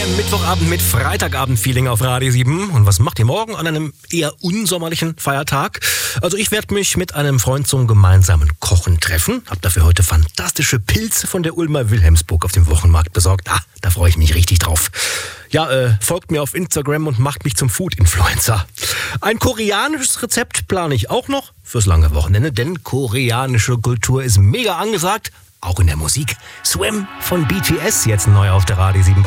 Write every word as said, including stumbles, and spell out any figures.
Der Mittwochabend mit Freitagabend-Feeling auf Radio sieben. Und was macht ihr morgen an einem eher unsommerlichen Feiertag? Also ich werde mich mit einem Freund zum gemeinsamen Kochen treffen. Hab dafür heute fantastische Pilze von der Ulmer Wilhelmsburg auf dem Wochenmarkt besorgt. Ah, da freue ich mich richtig drauf. Ja, äh, folgt mir auf Instagram und macht mich zum Food-Influencer. Ein koreanisches Rezept plane ich auch noch fürs lange Wochenende, denn koreanische Kultur ist mega angesagt, auch in der Musik. Swim von B T S jetzt neu auf der Radio sieben.